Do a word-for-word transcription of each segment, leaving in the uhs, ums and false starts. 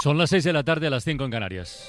Son las seis de la tarde, a las cinco en Canarias.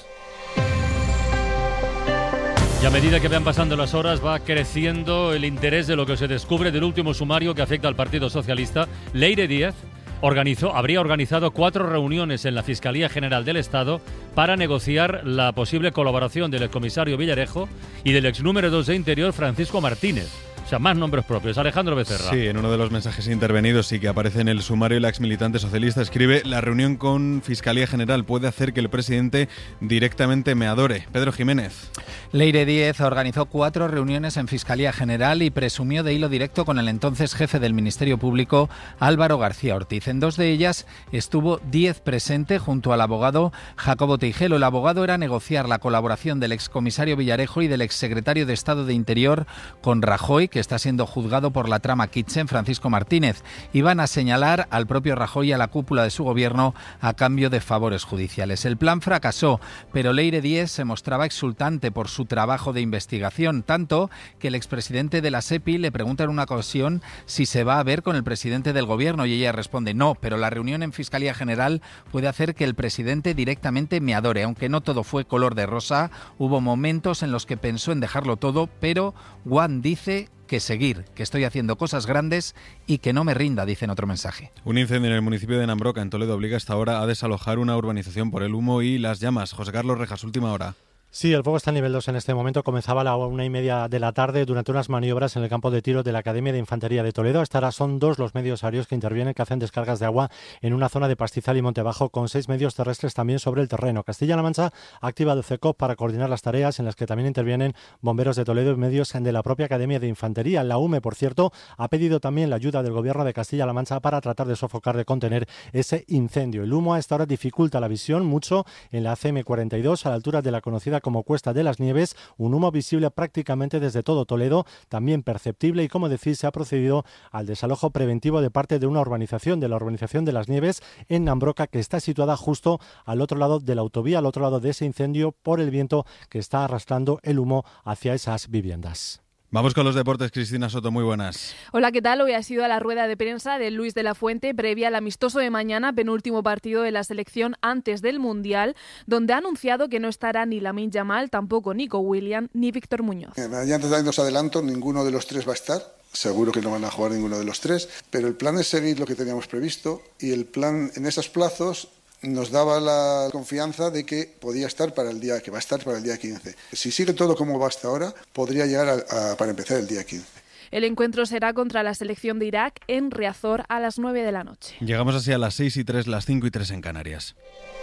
Y a medida que van pasando las horas va creciendo el interés de lo que se descubre del último sumario que afecta al Partido Socialista. Leire Díez organizó, habría organizado cuatro reuniones en la Fiscalía General del Estado para negociar la posible colaboración del excomisario Villarejo y del ex número dos de Interior, Francisco Martínez. O sea, más nombres propios. Alejandro Becerra. Sí, en uno de los mensajes intervenidos y que aparece en el sumario, la exmilitante socialista escribe: la reunión con Fiscalía General puede hacer que el presidente directamente me adore. Pedro Jiménez. Leire Díez organizó cuatro reuniones en Fiscalía General y presumió de hilo directo con el entonces jefe del Ministerio Público, Álvaro García Ortiz. En dos de ellas estuvo Díez presente junto al abogado Jacobo Teijelo. El abogado era negociar la colaboración del excomisario Villarejo y del exsecretario de Estado de Interior con Rajoy, que está siendo juzgado por la trama Kitchen, Francisco Martínez. Iban a señalar al propio Rajoy y a la cúpula de su gobierno a cambio de favores judiciales. El plan fracasó, pero Leire Díez se mostraba exultante por su trabajo de investigación, tanto que el expresidente de la SEPI le pregunta en una ocasión si se va a ver con el presidente del gobierno y ella responde: no, pero la reunión en Fiscalía General puede hacer que el presidente directamente me adore. Aunque no todo fue color de rosa, hubo momentos en los que pensó en dejarlo todo, pero Juan dice que seguir, que estoy haciendo cosas grandes y que no me rinda, dice en otro mensaje. Un incendio en el municipio de Nambroca, en Toledo, obliga hasta ahora a desalojar una urbanización por el humo y las llamas. José Carlos Rejas, última hora. Sí, el fuego está en nivel dos en este momento. Comenzaba a la una y media de la tarde durante unas maniobras en el campo de tiro de la Academia de Infantería de Toledo. Hasta ahora son dos los medios aéreos que intervienen, que hacen descargas de agua en una zona de pastizal y monte bajo, con seis medios terrestres también sobre el terreno. Castilla-La Mancha ha activado C E C O P para coordinar las tareas, en las que también intervienen bomberos de Toledo y medios de la propia Academia de Infantería. La U M E, por cierto, ha pedido también la ayuda del Gobierno de Castilla-La Mancha para tratar de sofocar, de contener ese incendio. El humo a esta hora dificulta la visión mucho en la C M cuarenta y dos, a la altura de la conocida como Cuesta de las Nieves, un humo visible prácticamente desde todo Toledo, también perceptible, y como decís, se ha procedido al desalojo preventivo de parte de una urbanización, de la urbanización de las Nieves en Nambroca, que está situada justo al otro lado de la autovía, al otro lado de ese incendio, por el viento que está arrastrando el humo hacia esas viviendas. Vamos con los deportes. Cristina Soto, muy buenas. Hola, ¿qué tal? Hoy ha sido la rueda de prensa de Luis de la Fuente previa al amistoso de mañana, penúltimo partido de la selección antes del Mundial, donde ha anunciado que no estará ni Lamine Yamal, tampoco Nico Williams ni Víctor Muñoz. Ya antes de os adelanto, ninguno de los tres va a estar. Seguro que no van a jugar ninguno de los tres, pero el plan es seguir lo que teníamos previsto, y el plan en esos plazos nos daba la confianza de que podía estar para el día, que va a estar para el día quince. Si sigue todo como va hasta ahora, podría llegar a, a, para empezar el día quince. El encuentro será contra la selección de Irak en Riazor a las nueve de la noche. Llegamos así a las seis y tres, las cinco y tres en Canarias.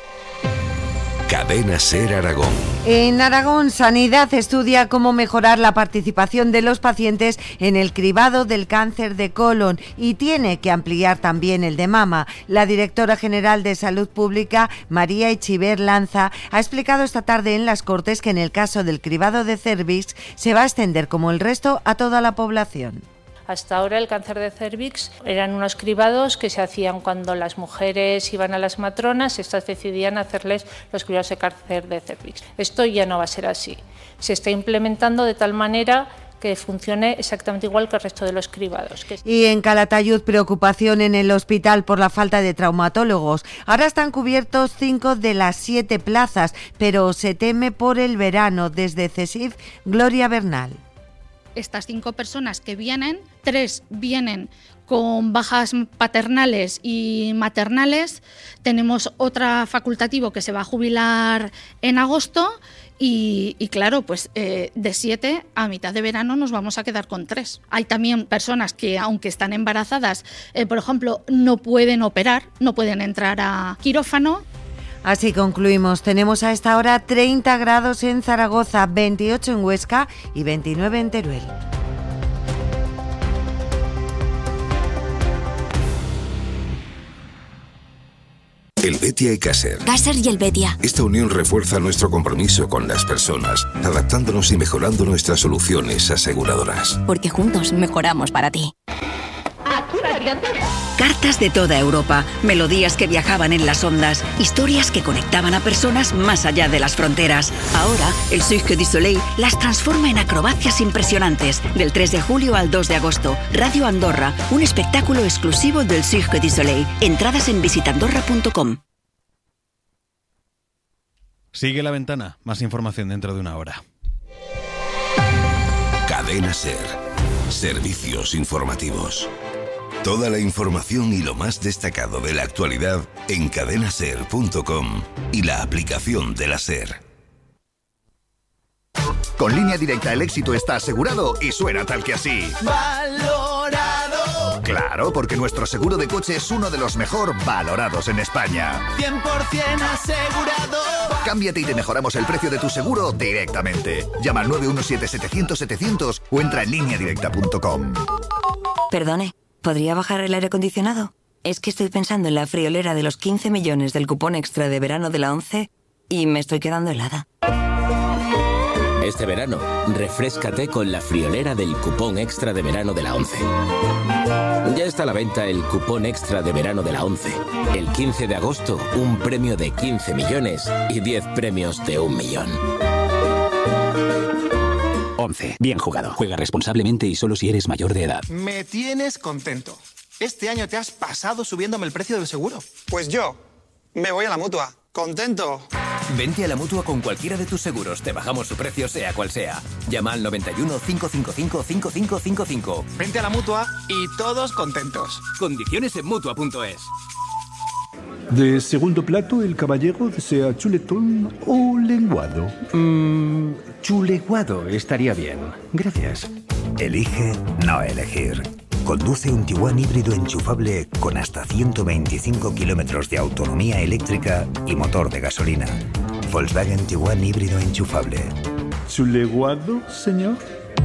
Cadena SER Aragón. En Aragón, Sanidad estudia cómo mejorar la participación de los pacientes en el cribado del cáncer de colon y tiene que ampliar también el de mama. La directora general de Salud Pública, María Echiver Lanza, ha explicado esta tarde en las Cortes que en el caso del cribado de cervix se va a extender como el resto a toda la población. Hasta ahora el cáncer de cervix eran unos cribados que se hacían cuando las mujeres iban a las matronas, estas decidían hacerles los cribados de cáncer de cervix. Esto ya no va a ser así. Se está implementando de tal manera que funcione exactamente igual que el resto de los cribados. Y en Calatayud, preocupación en el hospital por la falta de traumatólogos. Ahora están cubiertos cinco de las siete plazas, pero se teme por el verano. Desde CESIF, Gloria Bernal. Estas cinco personas que vienen, tres vienen con bajas paternales y maternales. Tenemos otra facultativo que se va a jubilar en agosto y, y claro, pues eh, de siete a mitad de verano nos vamos a quedar con tres. Hay también personas que, aunque están embarazadas, eh, por ejemplo, no pueden operar, no pueden entrar a quirófano. Así concluimos. Tenemos a esta hora treinta grados en Zaragoza, veintiocho en Huesca y veintinueve en Teruel. Helvetia y Caser. Caser y Helvetia. Esta unión refuerza nuestro compromiso con las personas, adaptándonos y mejorando nuestras soluciones aseguradoras. Porque juntos mejoramos para ti. Cartas de toda Europa, melodías que viajaban en las ondas, historias que conectaban a personas más allá de las fronteras. Ahora, el Cirque du Soleil las transforma en acrobacias impresionantes. Del tres de julio al dos de agosto, Radio Andorra, un espectáculo exclusivo del Cirque du Soleil. Entradas en visitandorra punto com. Sigue La Ventana, más información dentro de una hora. Cadena SER. Servicios informativos. Toda la información y lo más destacado de la actualidad en cadena ser punto com y la aplicación de la SER. Con Línea Directa el éxito está asegurado y suena tal que así. ¡Valorado! Claro, porque nuestro seguro de coche es uno de los mejor valorados en España. cien por ciento asegurado. Cámbiate y te mejoramos el precio de tu seguro directamente. Llama al nueve uno siete, setecientos, setecientos o entra en línea directa punto com. Perdone, ¿podría bajar el aire acondicionado? Es que estoy pensando en la friolera de los quince millones del cupón extra de verano de la ONCE y me estoy quedando helada. Este verano, refréscate con la friolera del cupón extra de verano de la ONCE. Ya está a la venta el cupón extra de verano de la ONCE. El quince de agosto, un premio de quince millones y diez premios de un millón. ONCE. Bien jugado. Juega responsablemente y solo si eres mayor de edad. Me tienes contento. Este año te has pasado subiéndome el precio del seguro. Pues yo me voy a la Mutua. ¡Contento! Vente a la Mutua con cualquiera de tus seguros. Te bajamos su precio sea cual sea. Llama al noventa y uno, cinco cinco cinco, cinco cinco cinco cinco. Vente a la Mutua y todos contentos. Condiciones en Mutua punto es. De segundo plato, el caballero desea chuletón o lenguado. Mmm, chuleguado estaría bien. Gracias. Elige no elegir. Conduce un Tiguan híbrido enchufable con hasta ciento veinticinco kilómetros de autonomía eléctrica y motor de gasolina. Volkswagen Tiguan híbrido enchufable. ¿Chuleguado, señor?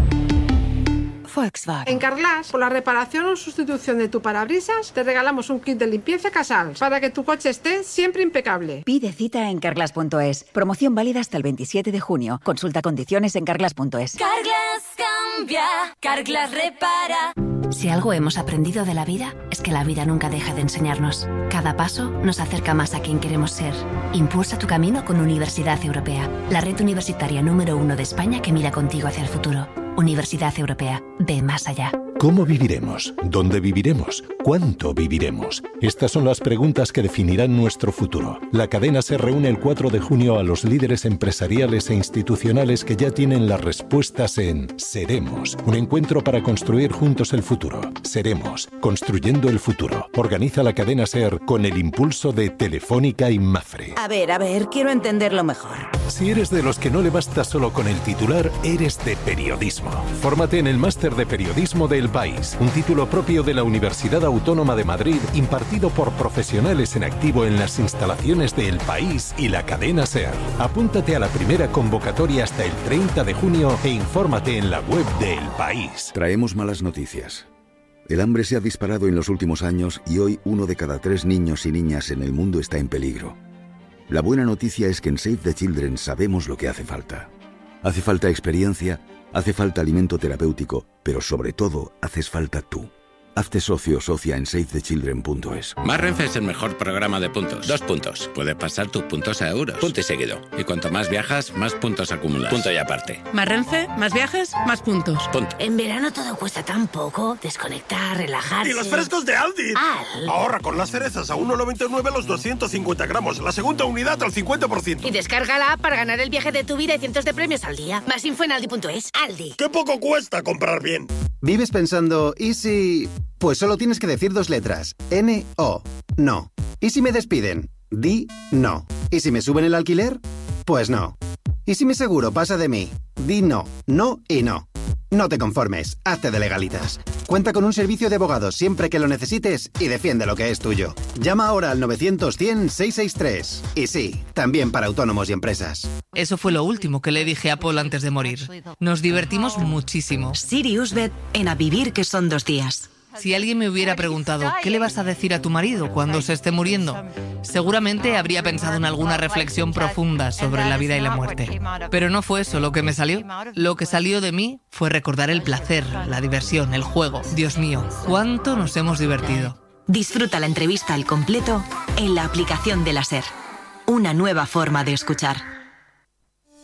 Volkswagen. En Carglass, por la reparación o sustitución de tu parabrisas, te regalamos un kit de limpieza Casals para que tu coche esté siempre impecable. Pide cita en carglass punto es. Promoción válida hasta el veintisiete de junio. Consulta condiciones en carglass punto es. Carglass cambia, Carglass repara. Si algo hemos aprendido de la vida, es que la vida nunca deja de enseñarnos. Cada paso nos acerca más a quien queremos ser. Impulsa tu camino con Universidad Europea, la red universitaria número uno de España que mira contigo hacia el futuro. Universidad Europea, ve más allá. ¿Cómo viviremos? ¿Dónde viviremos? ¿Cuánto viviremos? Estas son las preguntas que definirán nuestro futuro. La cadena se reúne el cuatro de junio a los líderes empresariales e institucionales que ya tienen las respuestas en Seremos, un encuentro para construir juntos el futuro. Seremos, construyendo el futuro. Organiza la cadena SER con el impulso de Telefónica y Mafre. A ver, a ver, quiero entenderlo mejor. Si eres de los que no le basta solo con el titular, eres de periodismo. Fórmate en el Máster de Periodismo del País, un título propio de la Universidad Autónoma de Madrid, impartido por profesionales en activo en las instalaciones de El País y la cadena SER. Apúntate a la primera convocatoria hasta el treinta de junio e infórmate en la web de El País. Traemos malas noticias. El hambre se ha disparado en los últimos años y hoy uno de cada tres niños y niñas en el mundo está en peligro. La buena noticia es que en Save the Children sabemos lo que hace falta. Hace falta experiencia, hace falta alimento terapéutico, pero sobre todo, haces falta tú. Hazte socio o socia en save the children punto es. Más Renfe es el mejor programa de puntos. Dos puntos. Puedes pasar tus puntos a euros. Punto y seguido. Y cuanto más viajas, más puntos acumulas. Punto y aparte. Más Renfe, más viajes, más puntos. Punto. En verano todo cuesta tan poco. Desconectar, relajarse. ¡Y los frescos de Aldi! Al. Ahorra con las cerezas a uno noventa y nueve los doscientos cincuenta gramos. La segunda unidad al cincuenta por ciento. Y descarga la app para ganar el viaje de tu vida y cientos de premios al día. Más info en aldi punto es. Aldi. ¡Qué poco cuesta comprar bien! ¿Vives pensando, y si...? Pues solo tienes que decir dos letras. N O. No. ¿Y si me despiden? Di no. ¿Y si me suben el alquiler? Pues no. ¿Y si mi seguro pasa de mí? Di no. No y no. No te conformes. Hazte de legalitas. Cuenta con un servicio de abogados siempre que lo necesites y defiende lo que es tuyo. Llama ahora al novecientos cien seiscientos sesenta y tres. Y sí, también para autónomos y empresas. Eso fue lo último que le dije a Paul antes de morir. Nos divertimos muchísimo. Siriusbet en A Vivir que son dos días. Si alguien me hubiera preguntado ¿qué le vas a decir a tu marido cuando se esté muriendo?, seguramente habría pensado en alguna reflexión profunda sobre la vida y la muerte. Pero no fue eso lo que me salió. Lo que salió de mí fue recordar el placer, la diversión, el juego. Dios mío, cuánto nos hemos divertido. Disfruta la entrevista al completo en la aplicación de la SER. Una nueva forma de escuchar.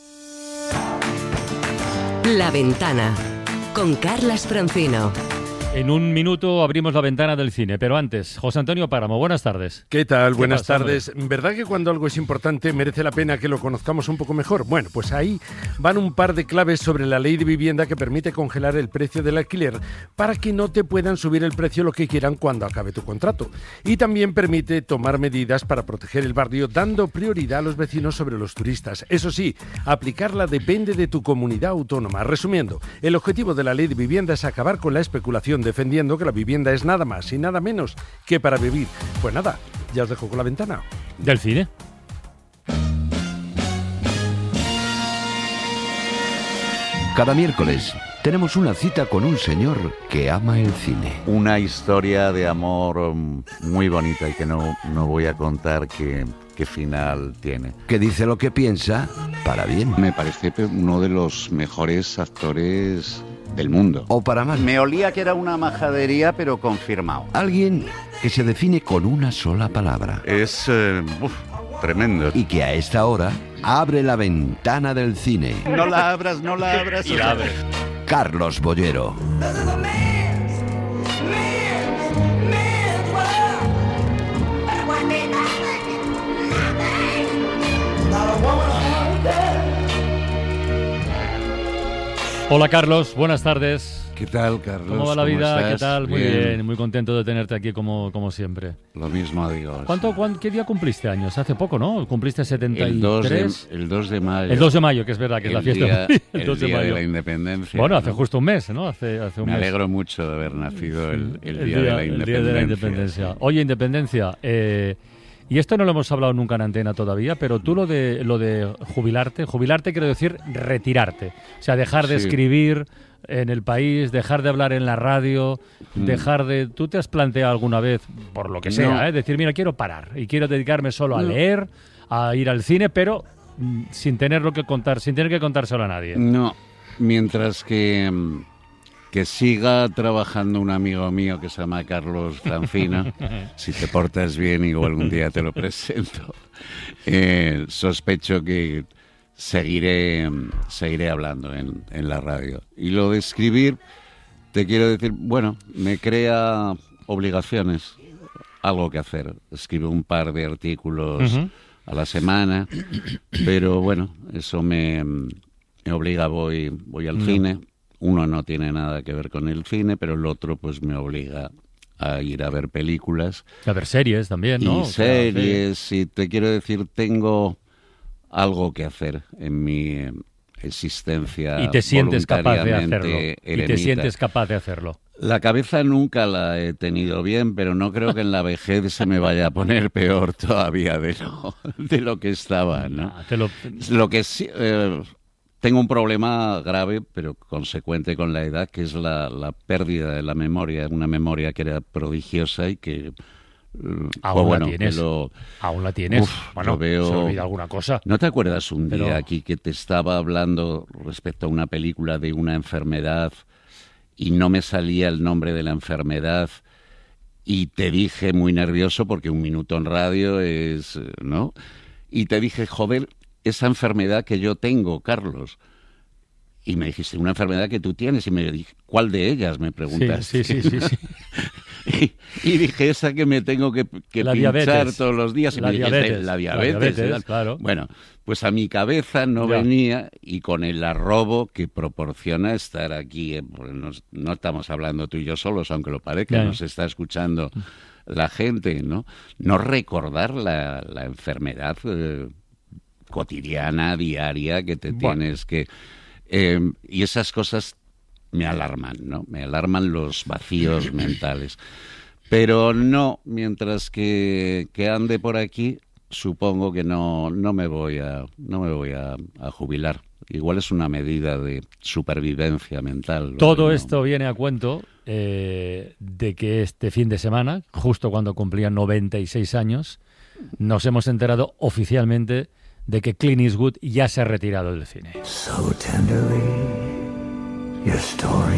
La Ventana con Carlas Francino. En un minuto abrimos la ventana del cine, pero antes, José Antonio Páramo, buenas tardes. ¿Qué tal? ¿Qué Buenas pasa, tardes. hombre? ¿Verdad que cuando algo es importante merece la pena que lo conozcamos un poco mejor? Bueno, pues ahí van un par de claves sobre la ley de vivienda que permite congelar el precio del alquiler para que no te puedan subir el precio lo que quieran cuando acabe tu contrato. Y también permite tomar medidas para proteger el barrio dando prioridad a los vecinos sobre los turistas. Eso sí, aplicarla depende de tu comunidad autónoma. Resumiendo, el objetivo de la ley de vivienda es acabar con la especulación defendiendo que la vivienda es nada más y nada menos que para vivir. Pues nada, ya os dejo con la ventana. ¿Del cine? Cada miércoles tenemos una cita con un señor que ama el cine. Una historia de amor muy bonita y que no, no voy a contar qué, qué final tiene. Que dice lo que piensa para bien. Me parece uno de los mejores actores del mundo. O para mal. Me olía que era una majadería, pero confirmado. Alguien que se define con una sola palabra. Es eh, uf, tremendo. Y que a esta hora abre la ventana del cine. No la abras, no la abras. Y la abre. Carlos Bollero. Hola Carlos, buenas tardes. ¿Qué tal, Carlos? ¿Cómo va la vida? estás? ¿Qué tal? Muy bien. bien, muy contento de tenerte aquí como, como siempre. Lo mismo digo. ¿Cuánto, cuán, ¿Qué día cumpliste años? Hace poco, ¿no? ¿Cumpliste setenta y tres? El dos de, el dos de mayo. El dos de mayo, que es verdad, que es el la fiesta. Día, el el dos de día mayo. de la independencia. Bueno, hace ¿no? justo un mes, ¿no? Hace, hace un Me mes. alegro mucho de haber nacido el, el, el día, día, de la el independencia. día de la independencia. Oye, independencia, eh, y esto no lo hemos hablado nunca en antena todavía, pero tú lo de, lo de jubilarte, jubilarte quiero decir retirarte. O sea, dejar de Sí. escribir en el país, dejar de hablar en la radio, Mm. dejar de... ¿Tú te has planteado alguna vez, por lo que sea, No. eh, decir, mira, quiero parar y quiero dedicarme solo a No. leer, a ir al cine, pero mm, sin tenerlo que contar, sin tener que contárselo a nadie? No, mientras que, que siga trabajando un amigo mío que se llama Carlos Francina, si te portas bien, igual algún día te lo presento, eh, sospecho que seguiré, seguiré hablando en, en la radio. Y lo de escribir, te quiero decir, bueno, me crea obligaciones, algo que hacer. Escribo un par de artículos Ujú. a la semana, pero bueno, eso me, me obliga, voy, voy al No. cine. Uno no tiene nada que ver con el cine, pero el otro pues me obliga a ir a ver películas. A ver series también, ¿no? Y O sea, series, y te quiero decir, tengo algo que hacer en mi eh, existencia y te sientes capaz de hacerlo. voluntariamente Y te eremita. sientes capaz de hacerlo. La cabeza nunca la he tenido bien, pero no creo que en la vejez se me vaya a poner peor todavía de lo, de lo que estaba, ¿no? Ah, te lo... Lo que sí... eh, tengo un problema grave, pero consecuente con la edad, que es la, la pérdida de la memoria, una memoria que era prodigiosa y que... Aún pues bueno, la tienes. que lo, Aún la tienes. Uf, bueno, lo veo... se olvida alguna cosa. ¿No te acuerdas un Pero- día aquí que te estaba hablando respecto a una película de una enfermedad y no me salía el nombre de la enfermedad y te dije muy nervioso porque un minuto en radio es, ¿no? Y te dije, joder, esa enfermedad que yo tengo, Carlos. Y me dijiste, una enfermedad que tú tienes. Y me dije, ¿cuál de ellas? Me preguntaste. Sí, sí, sí, sí, sí. y, y dije, esa que me tengo que, que La pinchar diabetes. todos los días. Y La me dijiste, diabetes. la La diabetes. diabetes, ¿verdad? claro. Bueno, pues a mi cabeza no Ya. venía, y con el arrobo que proporciona estar aquí, eh, porque nos- no estamos hablando tú y yo solos, aunque lo parezca, Ya. nos está escuchando la gente, ¿no? No recordar la, la enfermedad eh, cotidiana, diaria, que te Bueno. tienes que... eh, y esas cosas me alarman, ¿no? Me alarman los vacíos mentales. Pero no, mientras que, que ande por aquí, supongo que no, no me voy a, no me voy a, a jubilar. Igual es una medida de supervivencia mental. ¿no? Todo No. esto viene a cuento eh, de que este fin de semana, justo cuando cumplía noventa y seis años, nos hemos enterado oficialmente de que Clint Eastwood ya se ha retirado del cine. So tenderly, your story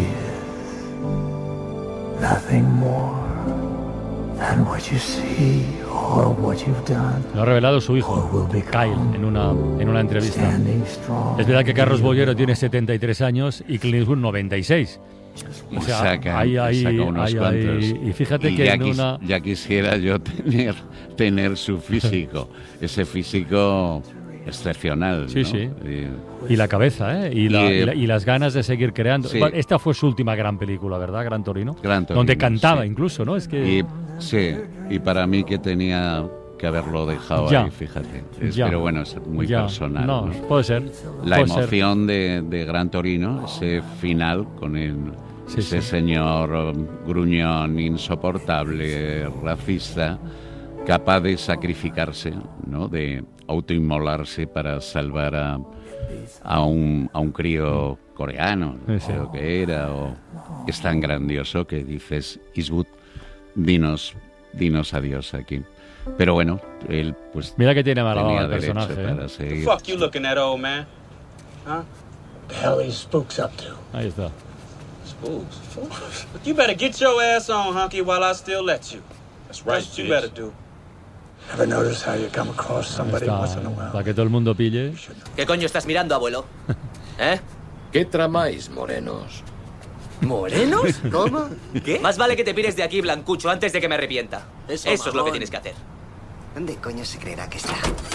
is nothing more than what you see or what you've done. Lo ha revelado su hijo, Kyle, en una, en una entrevista. Es verdad que Carlos Bollero tiene setenta y tres años y Clint Eastwood noventa y seis. O sea, saca, hay, hay, saca unos hay, cuantos. hay, y fíjate y que ya, en quis, una... ya quisiera yo tener, tener su físico, ese físico excepcional. Sí, ¿no? sí. Y, y la cabeza, ¿eh? Y, la, y, y, la, y las ganas de seguir creando. Sí. Esta fue su última gran película, ¿verdad? Gran Torino. Gran Torino, donde cantaba sí. incluso, ¿no? Es que... y, sí, y para mí que tenía que haberlo dejado ya. ahí, fíjate. Es, ya. Pero bueno, es muy ya. personal. No, ¿no? puede ser. La puede emoción de, de Gran Torino, ese final con el, sí, ese sí. señor gruñón, insoportable, racista, capaz de sacrificarse, ¿no? De autoinmolarse para salvar a, a, un, a un crío coreano, sí, sí. creo que era, o es tan grandioso que dices, Eastwood, dinos, dinos adiós aquí. Pero bueno, él pues mira que tiene malvado tenía el derecho personaje, para ¿eh? seguir. Fuck you looking at, old man? Huh? The hell are these spooks up to? Ahí está. Spooks? You better get your ass on, hunky, while I still let you. That's right, That's what you better do. Ever notice how you come across somebody Está, once in a while? para que todo el mundo pille. ¿Qué coño estás mirando, abuelo? ¿Eh? ¿Qué tramáis, morenos? ¿Morenos? ¿Cómo? ¿Qué? Más vale que te pires de aquí, Blancucho, antes de que me arrepienta. Eso, Eso es lo que mamón. tienes que hacer. ¿Dónde coño se creerá que está?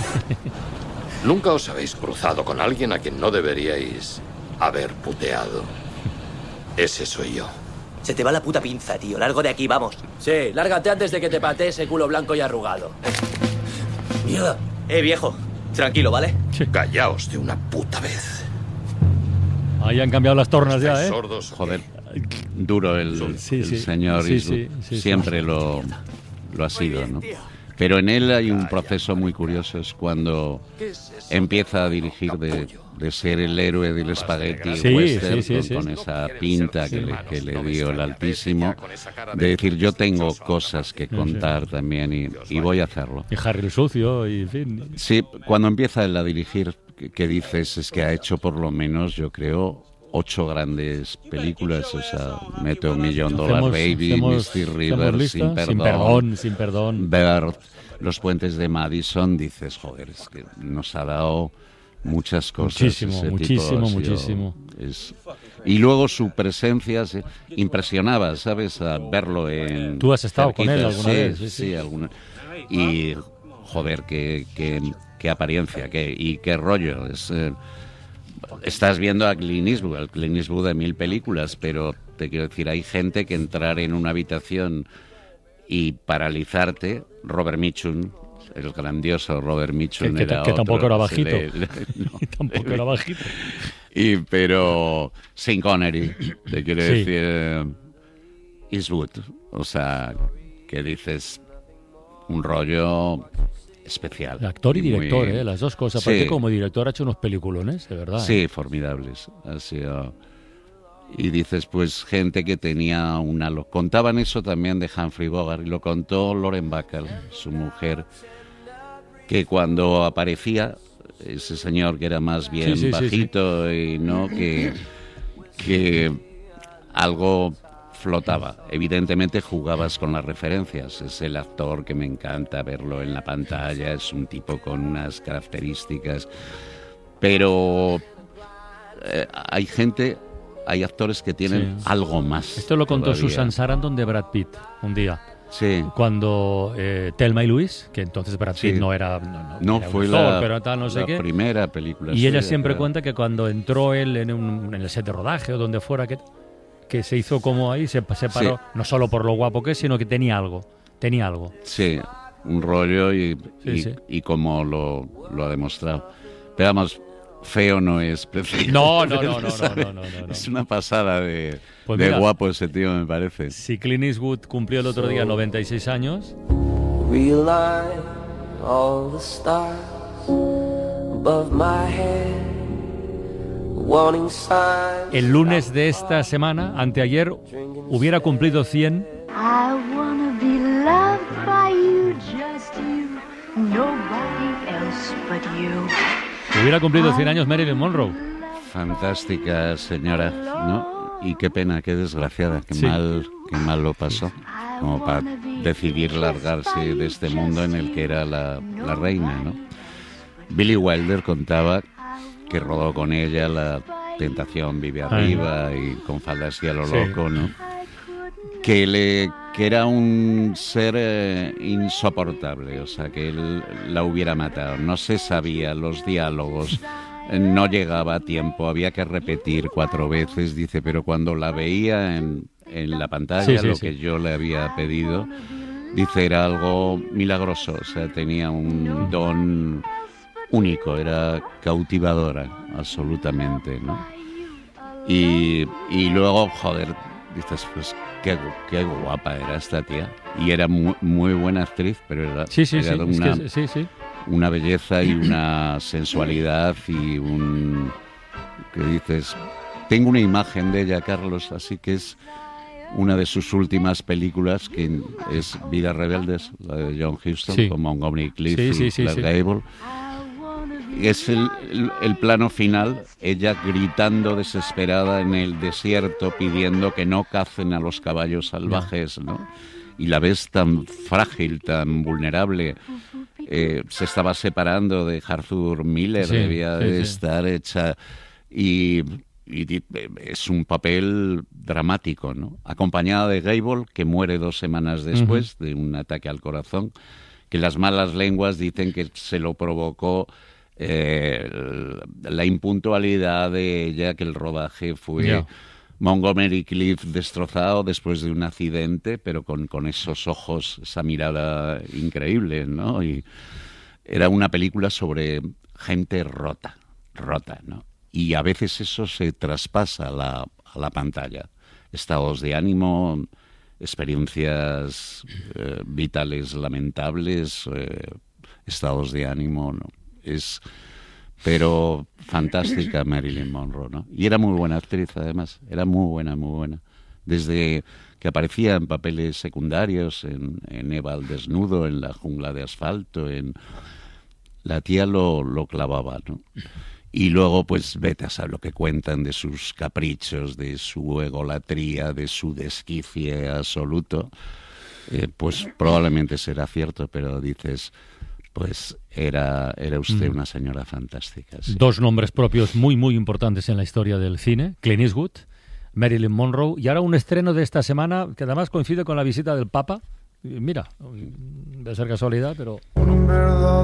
Nunca os habéis cruzado con alguien a quien no deberíais haber puteado. Ese soy yo. Se te va la puta pinza, tío. Largo de aquí, vamos. Sí, lárgate antes de que te patee ese culo blanco y arrugado. Mierda. Eh, viejo. Tranquilo, ¿vale? Callaos de una puta vez. Ahí han cambiado las tornas ya, ¿eh? Sordos. Joder, duro el, Sí, el sí. señor Sí, Eastwood. sí, sí, sí. Siempre lo, lo ha sido, ¿no? Pero en él hay un proceso muy curioso, es cuando empieza a dirigir de, de ser el héroe del espagueti Sí, western, sí, sí, con, sí. con esa pinta que le, que le dio el Altísimo, de decir, yo tengo cosas que contar también y, y voy a hacerlo. Y Harry el sucio, y en fin. Sí, cuando empieza él a dirigir, que, que dices, es que ha hecho por lo menos, yo creo, ocho grandes películas, o sea, Meteo Million Dollar Hacemos- Baby, hacemos- Misty hacemos River, lista, Sin Perdón, Sin Perdón, Sin Perdón. Bird, Los Puentes de Madison, dices, joder, es que nos ha dado muchas cosas. Muchísimo, ese tipo muchísimo, ha sido- muchísimo. es- Y luego su presencia se impresionaba, ¿sabes? A verlo en... Tú has estado con él cerquita, alguna sí, vez, sí, Sí, sí. alguna. Y, joder, qué, qué, qué apariencia, qué, y qué rollo. Es... eh, Estás viendo a Clint Eastwood, al Clint Eastwood de mil películas, pero te quiero decir, hay gente que entrar en una habitación y paralizarte, Robert Mitchum, el grandioso Robert Mitchum, Que- que- era que tampoco otro, era bajito. se le- no, Tampoco era bajito. Y, pero Sean Connery, te quiero Sí. decir, eh, Eastwood, o sea, que dices un rollo especial. Actor y muy- director, ¿eh? Las dos cosas. Sí. Aparte, como director ha hecho unos peliculones, de verdad. Sí, ¿eh? formidables. Ha sido... Y dices, pues, gente que tenía una... lo- Contaban eso también de Humphrey Bogart, y lo contó Lauren Bacall, su mujer, que cuando aparecía ese señor que era más bien Sí, sí, sí, bajito y no, que, que algo flotaba. Evidentemente jugabas con las referencias. Es el actor que me encanta verlo en la pantalla, es un tipo con unas características, pero eh, hay gente, hay actores que tienen Sí. algo más. Esto lo contó todavía. Susan Sarandon de Brad Pitt un día. Sí. Cuando eh, Thelma y Luis, que entonces Brad Pitt Sí. no era... No, no, No, era un fue actor, la, pero tal, no sé la qué. primera película. Y ella suya, siempre claro. cuenta que cuando entró él en, un, en el set de rodaje o donde fuera, que, que se hizo como ahí, se separó, Sí. no solo por lo guapo que es, sino que tenía algo. Tenía algo. Sí, un rollo y, Sí, y, sí. y como lo, lo ha demostrado. Pero vamos, feo no es preciso. No, no, no, no, no, no, no, no, no. Es una pasada de, Pues de mira, guapo ese tío, me parece. Si Clint Eastwood cumplió el otro día noventa y seis años, Realign all the stars above my head. Warning signs. el lunes de esta semana, anteayer, hubiera cumplido cien I wanna be loved by you, just you, nobody else but you. hubiera cumplido cien años Marilyn Monroe. Fantástica señora, ¿no? Y qué pena, qué desgraciada, qué Sí. mal, qué mal lo pasó. Como para decidir largarse de este mundo en el que era la, la reina, ¿no? Billy Wilder contaba que rodó con ella la Tentación vive Ah. arriba y Con faldas y a lo Sí. loco, ¿no? Que, le, que era un ser eh, insoportable, o sea, que él la hubiera matado. No se sabía los diálogos, eh, no llegaba a tiempo, había que repetir cuatro veces, dice, pero cuando la veía en, en la pantalla, Sí, sí, lo sí. que yo le había pedido, dice, era algo milagroso, o sea, tenía un don único, era cautivadora, absolutamente, ¿no? Y, y luego, joder, dices, pues qué, qué guapa era esta tía. Y era muy, muy buena actriz, pero era, Sí, sí, era sí, una, es que sí, sí. una belleza y una sensualidad y un... que dices, tengo una imagen de ella, Carlos, así que es una de sus últimas películas, que es Vidas Rebeldes, la de John Huston, Sí. con Montgomery Clift Sí, y sí, sí, Clark sí. Gable. Es el, el, el plano final, ella gritando desesperada en el desierto, pidiendo que no cacen a los caballos salvajes, ¿no? Y la ves tan frágil, tan vulnerable. Eh, se estaba separando de Arthur Miller, Sí, debía sí, de sí. estar hecha... Y, y di- es un papel dramático, ¿no? Acompañada de Gable, que muere dos semanas después de un ataque al corazón, que las malas lenguas dicen que se lo provocó eh, la impuntualidad de ella, que el rodaje fue... Ya. Montgomery Clift destrozado después de un accidente, pero con, con esos ojos, esa mirada increíble, ¿no? Y era una película sobre gente rota, rota, ¿no? Y a veces eso se traspasa a la, a la pantalla. Estados de ánimo, experiencias eh, vitales lamentables, eh, estados de ánimo, ¿no? Es... Pero fantástica Marilyn Monroe, ¿no? Y era muy buena actriz, además. Era muy buena, muy buena. Desde que aparecía en papeles secundarios, en, en Eva al desnudo, en La jungla de asfalto, en... La tía lo, lo clavaba, ¿no? Y luego, pues, vete a saber lo que cuentan de sus caprichos, de su egolatría, de su desquicie absoluto. Eh, pues probablemente será cierto, pero dices... Pues era, era usted Mm. una señora fantástica. Sí. Dos nombres propios muy, muy importantes en la historia del cine. Clint Eastwood, Marilyn Monroe. Y ahora un estreno de esta semana que además coincide con la visita del Papa. Y mira, debe ser casualidad, pero...